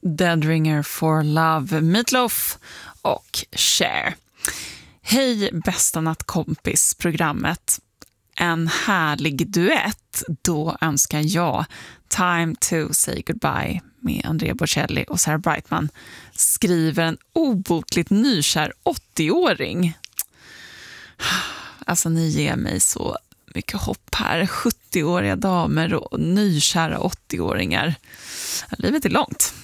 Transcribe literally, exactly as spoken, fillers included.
Dead Ringer for Love, Meatloaf och Cher. Hej bästa nattkompis programmet. En härlig duett, då önskar jag Time to say goodbye med Andrea Bocelli och Sarah Brightman, skriver en obotligt nykär åttio-åring. Alltså ni ger mig så mycket hopp här. sjuttio-åriga damer och nykära åttio-åringar. Livet är långt.